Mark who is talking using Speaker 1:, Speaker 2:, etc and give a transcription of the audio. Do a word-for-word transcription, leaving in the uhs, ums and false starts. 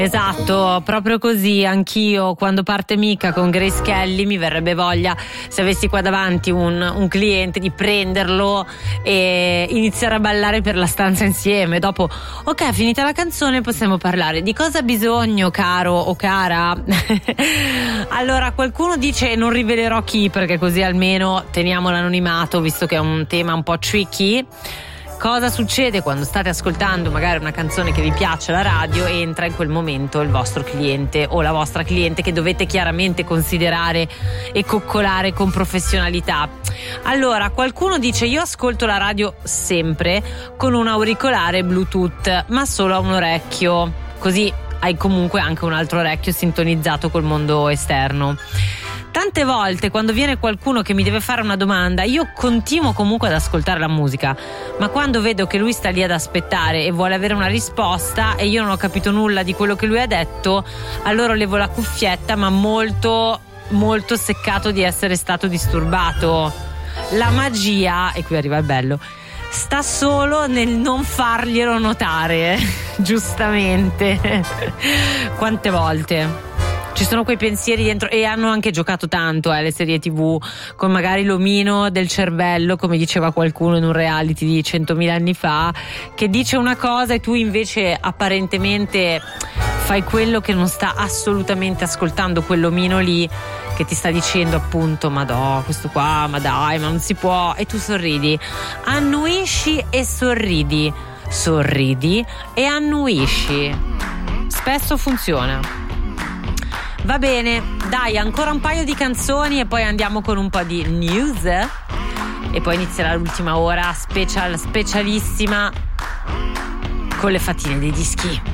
Speaker 1: Esatto, proprio così. Anch'io quando parte Mica con Grace Kelly mi verrebbe voglia, se avessi qua davanti un, un cliente, di prenderlo e iniziare a ballare per la stanza insieme. Dopo, ok, finita la canzone possiamo parlare di cosa ha bisogno, caro o cara. Allora, qualcuno dice non rivelerò chi, perché così almeno teniamo l'anonimato, visto che è un tema un po' tricky. Cosa succede quando state ascoltando magari una canzone che vi piace alla radio e entra in quel momento il vostro cliente o la vostra cliente, che dovete chiaramente considerare e coccolare con professionalità? Allora, qualcuno dice: io ascolto la radio sempre con un auricolare Bluetooth, ma solo a un orecchio, così hai comunque anche un altro orecchio sintonizzato col mondo esterno. Tante volte quando viene qualcuno che mi deve fare una domanda, io continuo comunque ad ascoltare la musica, ma quando vedo che lui sta lì ad aspettare e vuole avere una risposta e io non ho capito nulla di quello che lui ha detto, allora levo la cuffietta, ma molto molto seccato di essere stato disturbato. La magia, e qui arriva il bello, sta solo nel non farglielo notare. Giustamente. Quante volte ci sono quei pensieri dentro, e hanno anche giocato tanto eh, le serie tv con magari l'omino del cervello, come diceva qualcuno in un reality di centomila anni fa, che dice una cosa e tu invece apparentemente fai quello che non sta assolutamente ascoltando quell'omino lì che ti sta dicendo appunto: ma no, questo qua, ma dai, ma non si può, e tu sorridi, annuisci e sorridi, sorridi e annuisci. Spesso funziona. Va bene, dai, ancora un paio di canzoni e poi andiamo con un po' di news e poi inizierà l'ultima ora special, specialissima con le fatine dei dischi.